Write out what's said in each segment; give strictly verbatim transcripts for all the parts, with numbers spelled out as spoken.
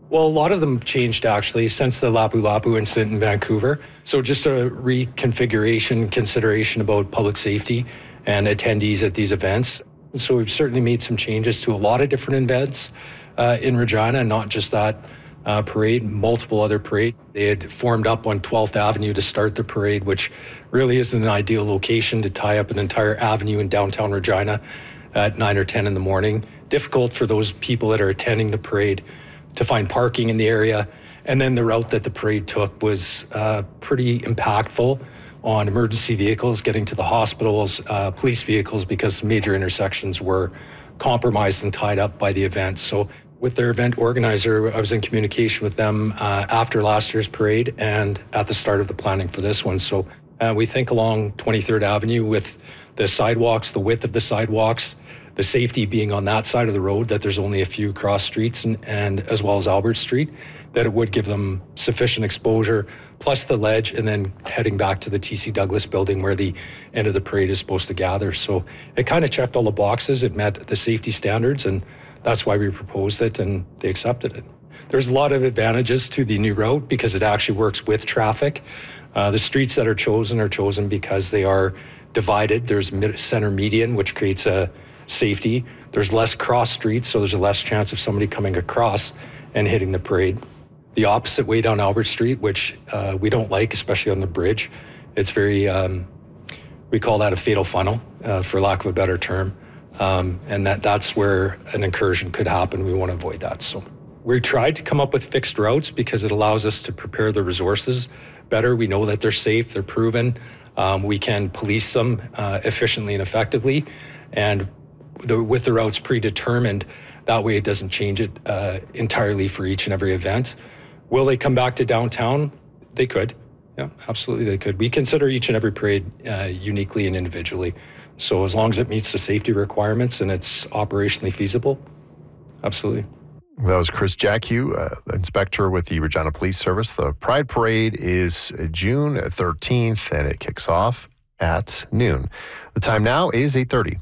Well, a lot of them changed actually since the Lapu Lapu incident in Vancouver. So just a reconfiguration consideration about public safety and attendees at these events. And so we've certainly made some changes to a lot of different events uh, in Regina, not just that uh, parade, multiple other parades. They had formed up on twelfth Avenue to start the parade, which really isn't an ideal location to tie up an entire avenue in downtown Regina at nine or ten in the morning. Difficult for those people that are attending the parade to find parking in the area. And then the route that the parade took was uh, pretty impactful on emergency vehicles getting to the hospitals, uh, police vehicles, because major intersections were compromised and tied up by the event. So with their event organizer, I was in communication with them uh, after last year's parade and at the start of the planning for this one. So uh, we think along twenty-third Avenue with the sidewalks, the width of the sidewalks, the safety being on that side of the road, that there's only a few cross streets and, and as well as Albert Street, that it would give them sufficient exposure, plus the ledge, and then heading back to the T C Douglas building where the end of the parade is supposed to gather. So it kind of checked all the boxes. It met the safety standards, and that's why we proposed it, and they accepted it. There's a lot of advantages to the new route because it actually works with traffic. Uh, the streets that are chosen are chosen because they are divided. There's mid- center median, which creates a safety. There's less cross streets, so there's a less chance of somebody coming across and hitting the parade. The opposite way down Albert Street, which uh, we don't like, especially on the bridge. It's very, um, we call that a fatal funnel, uh, for lack of a better term. Um, and that that's where an incursion could happen. We want to avoid that. So we tried to come up with fixed routes because it allows us to prepare the resources better. We know that they're safe, they're proven. Um, we can police them uh, efficiently and effectively. And The, with the routes predetermined, that way it doesn't change it uh, entirely for each and every event. Will they come back to downtown? They could. Yeah, absolutely they could. We consider each and every parade uh, uniquely and individually. So as long as it meets the safety requirements and it's operationally feasible, absolutely. That was Chris Jacque, uh, inspector with the Regina Police Service. The Pride Parade is June thirteenth and it kicks off at noon. The time now is eight thirty.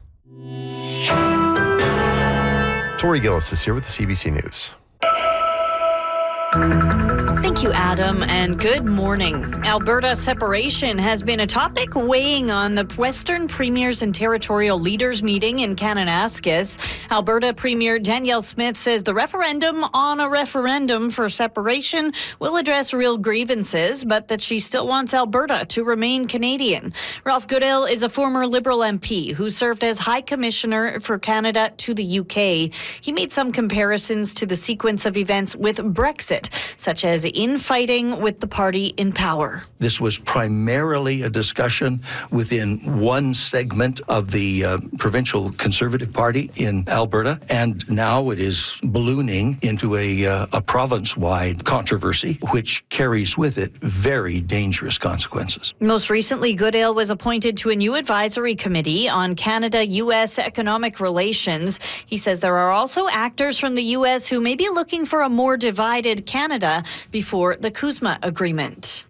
Tori Gillis is here with the C B C News. Thank you, Adam, and good morning. Alberta separation has been a topic weighing on the Western Premiers and Territorial Leaders meeting in Kananaskis. Alberta Premier Danielle Smith says the referendum on a referendum for separation will address real grievances, but that she still wants Alberta to remain Canadian. Ralph Goodale is a former Liberal M P who served as High Commissioner for Canada to the U K. He made some comparisons to the sequence of events with Brexit, such as infighting with the party in power. This was primarily a discussion within one segment of the uh, provincial Conservative Party in Alberta, and now it is ballooning into a, uh, a province-wide controversy, which carries with it very dangerous consequences. Most recently, Goodale was appointed to a new advisory committee on Canada-U S economic relations. He says there are also actors from the U S who may be looking for a more divided Canada before the CUSMA agreement.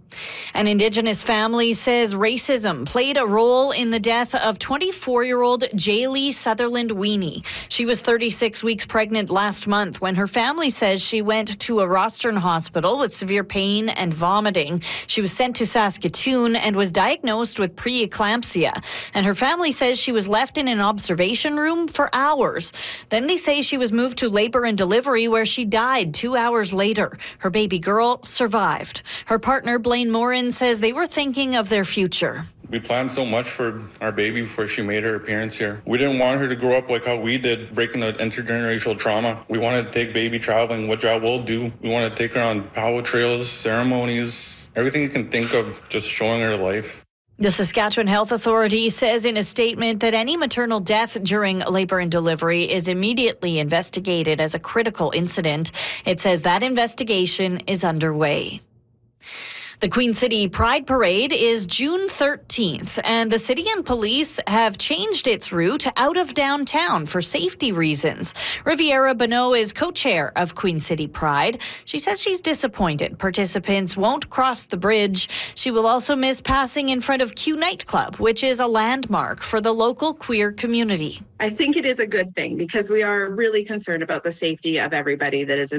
An Indigenous family says racism played a role in the death of twenty-four-year-old Jaylee Sutherland Weenie. She was thirty-six weeks pregnant last month when her family says she went to a Rostern hospital with severe pain and vomiting. She was sent to Saskatoon and was diagnosed with preeclampsia. And her family says she was left in an observation room for hours. Then they say she was moved to labor and delivery where she died two hours later. Her baby girl survived. Her partner, Blaine Morin, says they were thinking of their future. We planned so much for our baby before she made her appearance here. We didn't want her to grow up like how we did, breaking the intergenerational trauma. We wanted to take baby traveling, which I will do. We want to take her on power trails, ceremonies, everything you can think of, just showing her life. The Saskatchewan Health Authority says in a statement that any maternal death during labor and delivery is immediately investigated as a critical incident. It says that investigation is underway. The Queen City Pride Parade is June thirteenth, and the city and police have changed its route out of downtown for safety reasons. Riviera Bonneau is co-chair of Queen City Pride. She says she's disappointed participants won't cross the bridge. She will also miss passing in front of Q Nightclub, which is a landmark for the local queer community. I think it is a good thing because we are really concerned about the safety of everybody that is in